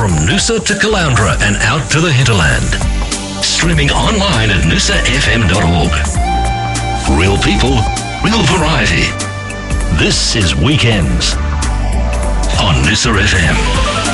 from Noosa to Caloundra and out to the hinterland. Streaming online at noosafm.org. Real people, real variety. This is Weekends on Noosa FM.